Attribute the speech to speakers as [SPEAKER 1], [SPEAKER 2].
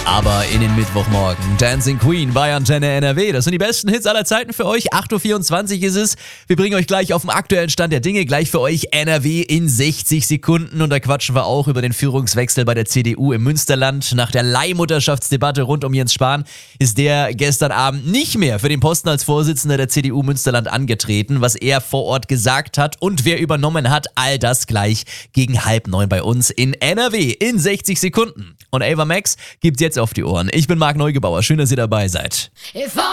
[SPEAKER 1] Aber in den Mittwochmorgen. Dancing Queen bei Antenne NRW. Das sind die besten Hits aller Zeiten für euch. 8.24 Uhr ist es. Wir bringen euch gleich auf den aktuellen Stand der Dinge. Gleich für euch NRW in 60 Sekunden. Und da quatschen wir auch über den Führungswechsel bei der CDU im Münsterland. Nach der Leihmutterschaftsdebatte rund um Jens Spahn ist der gestern Abend nicht mehr für den Posten als Vorsitzender der CDU Münsterland angetreten. Was er vor Ort gesagt hat und wer übernommen hat, all das gleich gegen 8:30 bei uns in NRW in 60 Sekunden. Und Ava Max gibt's jetzt auf die Ohren. Ich bin Marc Neugebauer. Schön, dass ihr dabei seid.